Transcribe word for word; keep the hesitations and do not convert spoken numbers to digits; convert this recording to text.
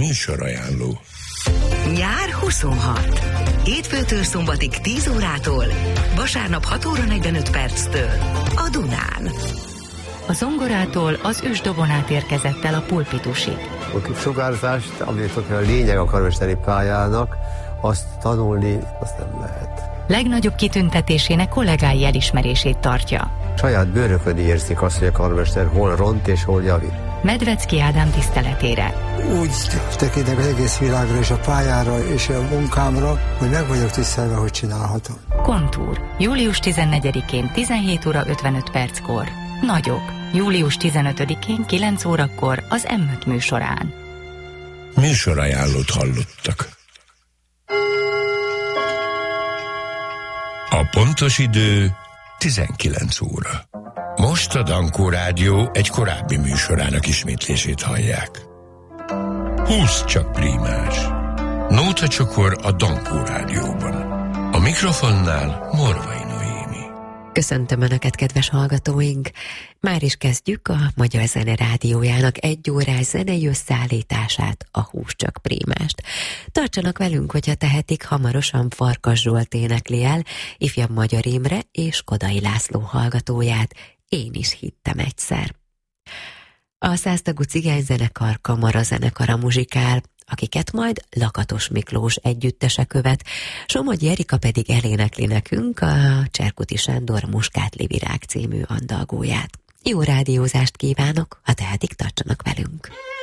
Műsorajánló. Nyár huszonhat. Hétfőtől szombatig tíz órától, vasárnap hat óra negyvenöt perctől a Dunán. A zongorától az ősdobon át érkezett el a pulpitusig. A sugárzást, amit a lényeg a karmesteri pályának, azt tanulni, azt nem lehet. Legnagyobb kitüntetésének kollégái elismerését tartja. Saját bőrökön érzik azt, hogy a karmester hol ront és hol javít. Medvecki Ádám tiszteletére. Úgy tekintek az egész világra és a pályára és a munkámra, hogy meg vagyok tisztelve, hogy csinálhatom. Kontúr. július tizennegyedikén tizenhét óra ötvenöt perckor. Nagyok. július tizenötödikén kilenc órakor az em öt műsorán. Műsorajánlót hallottak. A pontos idő tizenkilenc óra. Most a Dankó Rádió egy korábbi műsorának ismétlését hallják. húsz csak prímás. Nóta csokor a Dankó Rádióban. A mikrofonnál Morvai Noémi. Köszöntöm Önöket, kedves hallgatóink! Már is kezdjük a Magyar Zene Rádiójának egy órás zenei összeállítását, a húsz csak prímást. Tartsanak velünk, hogyha tehetik, hamarosan Farkas Zsolt énekli el ifjabb Magyar Imre és Kodai László hallgatóját, Én is hittem egyszer. A száztagú cigányzenekar kamarazenekara muzsikál, akiket majd Lakatos Miklós együttese követ, Somogyi Erika pedig elénekli nekünk a Cserkuti Sándor Muskátli Virág című andalgóját. Jó rádiózást kívánok, ha tehetik, tartsanak velünk!